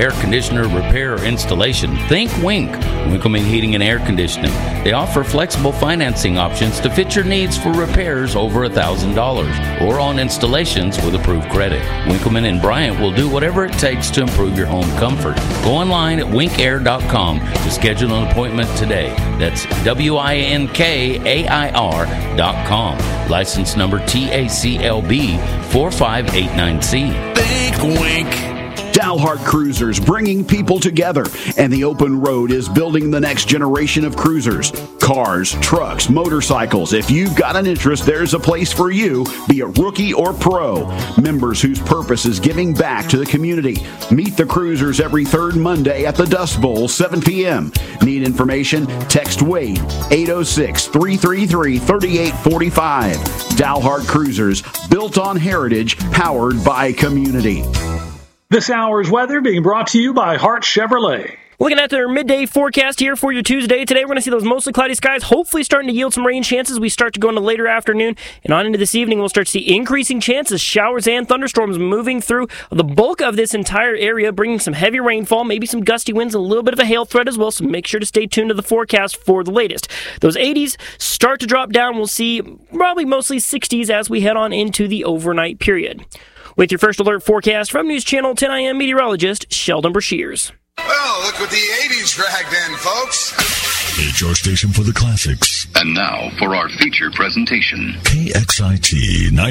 air conditioner repair or installation, think Wink. Winkleman Heating and Air Conditioning. They offer flexible financing options to fit your needs for repairs over $1,000 or on installations with approved credit. Winkleman and Bryant will do whatever it takes to improve your home comfort. Go online at winkair.com to schedule an appointment today. That's WINKAIR.com. License number TACLB 4589C. Think Wink. Dalhart Cruisers, bringing people together, and the open road is building the next generation of cruisers. Cars, trucks, motorcycles. If you've got an interest, there's a place for you, be it rookie or pro. Members whose purpose is giving back to the community. Meet the cruisers every third Monday at the Dust Bowl, 7 p.m. Need information? Text Wade, 806-333-3845. Dalhart Cruisers, built on heritage, powered by community. This hour's weather being brought to you by Hart Chevrolet. Looking at their midday forecast here for your Tuesday. Today, we're going to see those mostly cloudy skies, hopefully starting to yield some rain chances. We start to go into later afternoon, and on into this evening, we'll start to see increasing chances, showers and thunderstorms moving through the bulk of this entire area, bringing some heavy rainfall, maybe some gusty winds, a little bit of a hail threat as well, so make sure to stay tuned to the forecast for the latest. Those 80s start to drop down. We'll see probably mostly 60s as we head on into the overnight period. With your first alert forecast from News Channel 10 IM meteorologist Sheldon Brashears. Well, look what the 80s dragged in, folks. It's your station for the classics. And now for our feature presentation. KXIT 90.